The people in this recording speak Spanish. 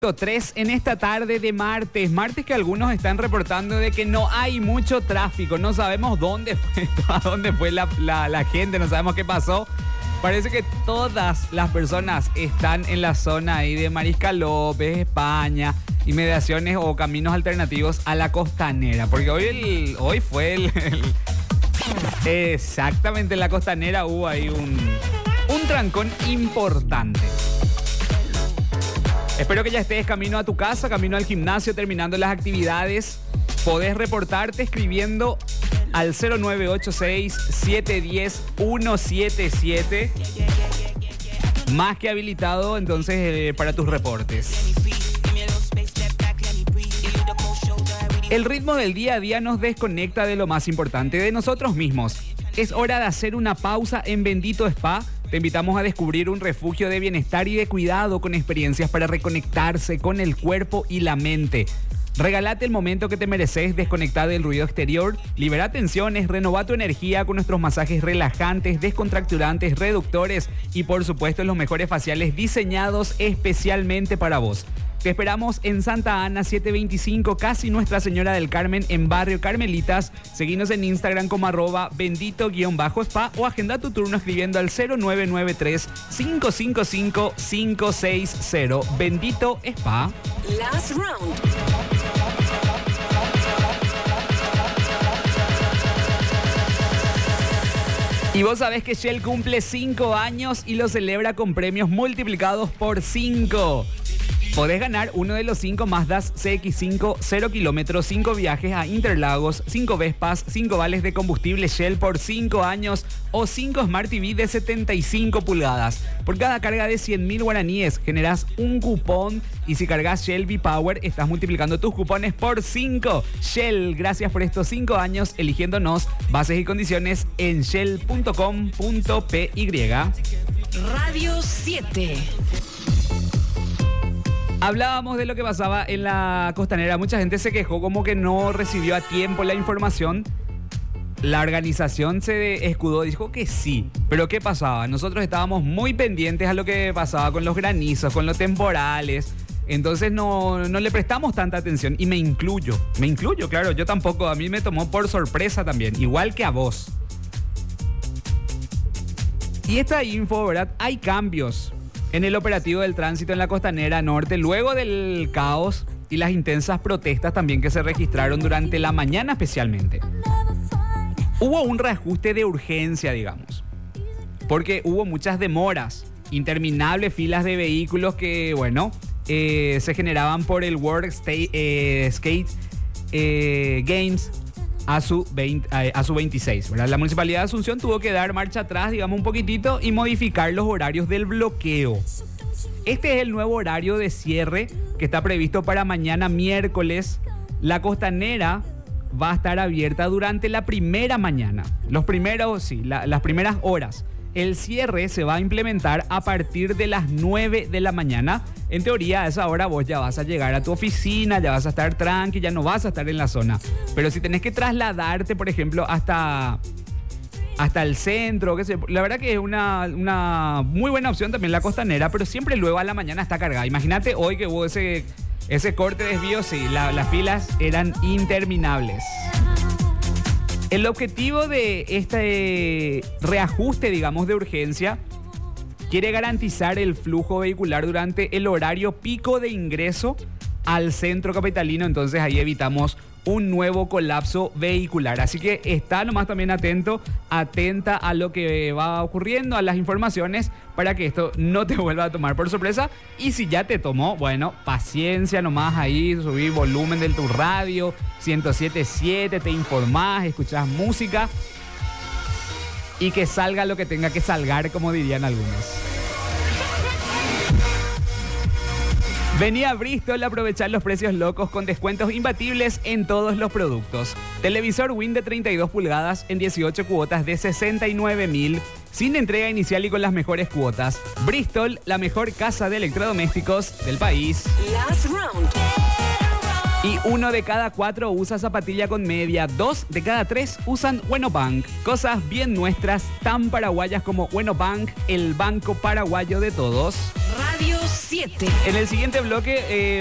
3 en esta tarde de martes que algunos están reportando de que no hay mucho tráfico, no sabemos dónde fue, a dónde fue la gente, no sabemos qué pasó. Parece que todas las personas están en la zona ahí de Mariscal López, España, inmediaciones o caminos alternativos a la Costanera, porque hoy fue exactamente en la Costanera hubo ahí un trancón importante. Espero que ya estés camino a tu casa, camino al gimnasio, terminando las actividades. Podés reportarte escribiendo al 0986-710-177. Más que habilitado, entonces, para tus reportes. El ritmo del día a día nos desconecta de lo más importante, de nosotros mismos. Es hora de hacer una pausa en Bendito Spa. Te invitamos a descubrir un refugio de bienestar y de cuidado con experiencias para reconectarse con el cuerpo y la mente. Regálate el momento que te mereces, desconectar del ruido exterior, libera tensiones, renova tu energía con nuestros masajes relajantes, descontracturantes, reductores y por supuesto los mejores faciales diseñados especialmente para vos. Te esperamos en Santa Ana 725, casi Nuestra Señora del Carmen, en Barrio Carmelitas. Seguinos en Instagram como @bendito_spa o agenda tu turno escribiendo al 0993-555-560. Bendito Spa. Last round. Y vos sabés que Shell cumple 5 años y lo celebra con premios multiplicados por 5. Podés ganar uno de los 5 Mazdas CX-5 0 kilómetros, 5 viajes a Interlagos, 5 Vespas, 5 vales de combustible Shell por 5 años o 5 Smart TV de 75 pulgadas. Por cada carga de 100.000 guaraníes generás un cupón y si cargas Shell V-Power estás multiplicando tus cupones por 5. Shell, gracias por estos 5 años eligiéndonos. Bases y condiciones en shell.com.py. Radio 7. Hablábamos de lo que pasaba en la Costanera. Mucha gente se quejó como que no recibió a tiempo la información. La organización se escudó, dijo que sí. Pero ¿qué pasaba? Nosotros estábamos muy pendientes a lo que pasaba con los granizos, con los temporales. Entonces no le prestamos tanta atención. Y me incluyo, claro. Yo tampoco, a mí me tomó por sorpresa también. Igual que a vos. Y esta info, ¿verdad? Hay cambios en el operativo del tránsito en la Costanera Norte, luego del caos y las intensas protestas también que se registraron durante la mañana especialmente. Hubo un reajuste de urgencia, digamos, porque hubo muchas demoras, interminables filas de vehículos que, bueno, se generaban por el World Skate Games a su 26, ¿verdad? La Municipalidad de Asunción tuvo que dar marcha atrás, digamos, un poquitito y modificar los horarios del bloqueo. Este es el nuevo horario de cierre que está previsto para mañana miércoles. La Costanera va a estar abierta durante la primera mañana. Las primeras horas. El cierre se va a implementar a partir de las 9 de la mañana. En teoría, a esa hora vos ya vas a llegar a tu oficina, ya vas a estar tranqui, ya no vas a estar en la zona. Pero si tenés que trasladarte, por ejemplo, hasta el centro, la verdad que es una muy buena opción también la Costanera, pero siempre luego a la mañana está cargada. Imagínate hoy que hubo ese corte de desvío, sí, las filas eran interminables. El objetivo de este reajuste, digamos, de urgencia, quiere garantizar el flujo vehicular durante el horario pico de ingreso al centro capitalino. Entonces ahí evitamos un nuevo colapso vehicular. Así que está nomás también atenta a lo que va ocurriendo, a las informaciones, para que esto no te vuelva a tomar por sorpresa. Y si ya te tomó, bueno, paciencia nomás ahí, subí volumen de tu radio, 107.7, te informás, escuchás música y que salga lo que tenga que salgar, como dirían algunos. Vení a Bristol a aprovechar los precios locos con descuentos imbatibles en todos los productos. Televisor Win de 32 pulgadas en 18 cuotas de 69.000, sin entrega inicial y con las mejores cuotas. Bristol, la mejor casa de electrodomésticos del país. Last round. Y 1 de cada 4 usa zapatilla con media, 2 de cada 3 usan Wenobank. Cosas bien nuestras, tan paraguayas como Wenobank, el banco paraguayo de todos. Radio 7. En el siguiente bloque